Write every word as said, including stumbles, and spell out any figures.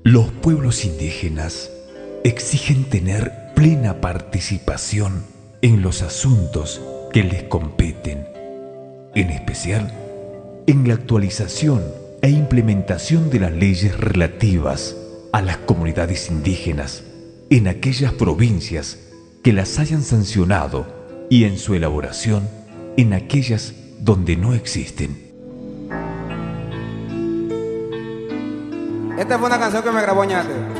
Los pueblos indígenas exigen tener plena participación en los asuntos que les competen, en especial en la actualización e implementación de las leyes relativas a las comunidades indígenas en aquellas provincias que las hayan sancionado y en su elaboración en aquellas donde no existen. Esta fue una canción que me grabó Ñate.